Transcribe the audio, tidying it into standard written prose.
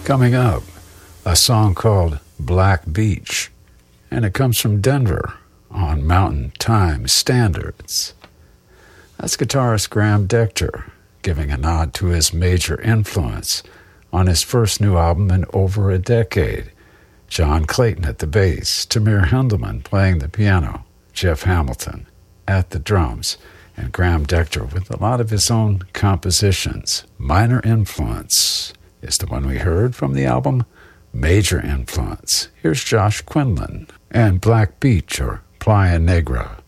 Coming up, a song called Black Beach, and it comes from Denver on Mountain Time Standards. That's guitarist Graham Decter giving a nod to his major influence on his first new album in over a decade. John Clayton at the bass, Tamir Hendelman playing the piano, Jeff Hamilton at the drums, and Graham Decter with a lot of his own compositions. Minor Influence is the one we heard from the album Major Influence. Here's Josh Quinlan and Black Beach or Playa Negra.